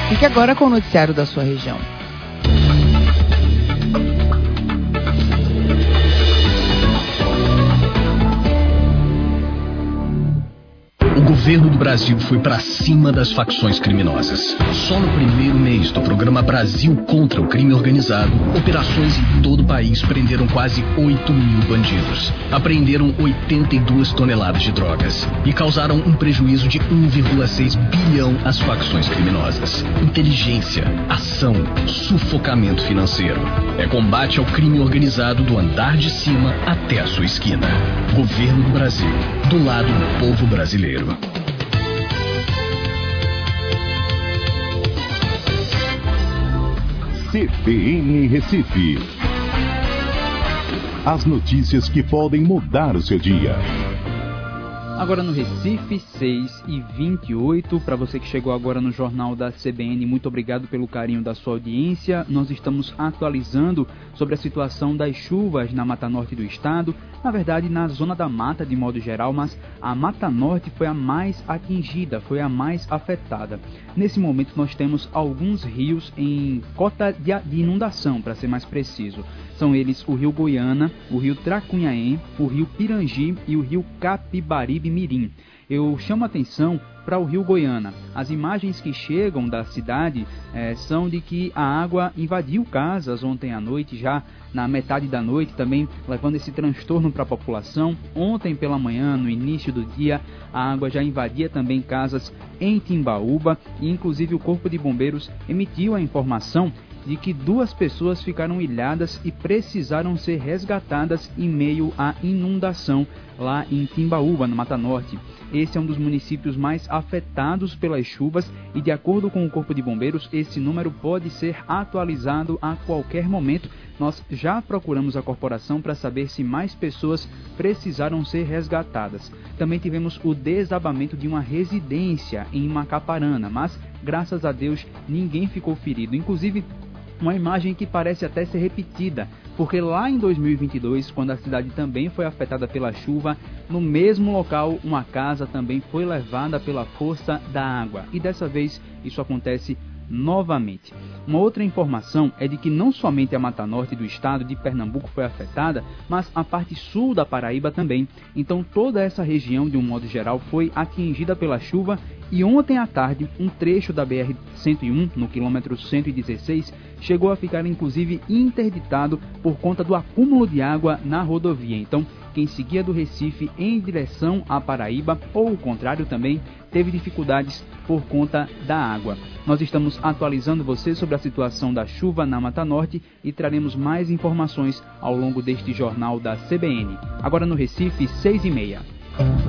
Fique agora com o noticiário da sua região. O governo do Brasil foi para cima das facções criminosas. Só no primeiro mês do programa Brasil contra o Crime Organizado, operações em todo o país prenderam quase 8 mil bandidos. Apreenderam 82 toneladas de drogas e causaram um prejuízo de 1,6 bilhão às facções criminosas. Inteligência, ação, sufocamento financeiro. É combate ao crime organizado do andar de cima até a sua esquina. Governo do Brasil, do lado do povo brasileiro. CBN Recife. As notícias que podem mudar o seu dia. Agora no Recife, 6h28, para você que chegou agora no Jornal da CBN, muito obrigado pelo carinho da sua audiência. Nós estamos atualizando sobre a situação das chuvas na Mata Norte do estado, na verdade na zona da mata de modo geral, mas a Mata Norte foi a mais atingida, foi a mais afetada. Nesse momento nós temos alguns rios em cota de inundação, para ser mais preciso. São eles o Rio Goiânia, o Rio Tracunhaém, o Rio Pirangi e o Rio Capibaribe-Mirim. Eu chamo a atenção para o Rio Goiânia. As imagens que chegam da cidade são de que a água invadiu casas ontem à noite, já na metade da noite, também levando esse transtorno para a população. Ontem pela manhã, no início do dia, a água já invadia também casas em Timbaúba e inclusive o Corpo de Bombeiros emitiu a informação de que 2 pessoas ficaram ilhadas e precisaram ser resgatadas em meio à inundação lá em Timbaúba, no Mata Norte. Esse é um dos municípios mais afetados pelas chuvas e, de acordo com o Corpo de Bombeiros, esse número pode ser atualizado a qualquer momento. Nós já procuramos a corporação para saber se mais pessoas precisaram ser resgatadas. Também tivemos o desabamento de uma residência em Macaparana, mas, graças a Deus, ninguém ficou ferido. Inclusive, uma imagem que parece até ser repetida, porque lá em 2022, quando a cidade também foi afetada pela chuva, no mesmo local uma casa também foi levada pela força da água. E dessa vez isso acontece novamente. Uma outra informação é de que não somente a Mata Norte do estado de Pernambuco foi afetada, mas a parte sul da Paraíba também. Então toda essa região, de um modo geral, foi atingida pela chuva e ontem à tarde um trecho da BR-101, no quilômetro 116, chegou a ficar inclusive interditado por conta do acúmulo de água na rodovia. Então quem seguia do Recife em direção à Paraíba, ou o contrário também, teve dificuldades por conta da água. Nós estamos atualizando você sobre a situação da chuva na Mata Norte e traremos mais informações ao longo deste jornal da CBN. Agora no Recife, 6h30.